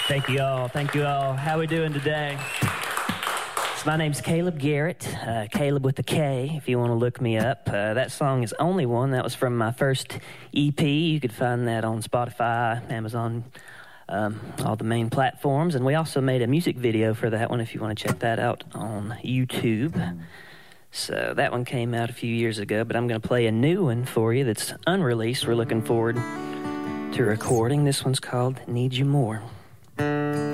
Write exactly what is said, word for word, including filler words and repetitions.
Thank you all. Thank you all. How we doing today? So my name's Caleb Garrett, uh, Caleb with a K, if you want to look me up. Uh, that song is Only One. That was from my first E P. You could find that on Spotify, Amazon, um, all the main platforms. And we also made a music video for that one if you want to check that out on YouTube. So that one came out a few years ago, but I'm going to play a new one for you that's unreleased. We're looking forward to recording. This one's called Need You More.